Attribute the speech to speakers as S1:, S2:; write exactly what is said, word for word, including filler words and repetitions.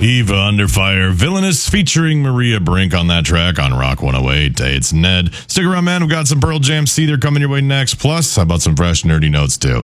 S1: Eva Under Fire, Villainous featuring Maria Brink on that track on Rock one oh eight. Hey, it's Ned. Stick around, man. We've got some Pearl Jam. See, they're coming your way next. Plus, how about some fresh nerdy notes, too?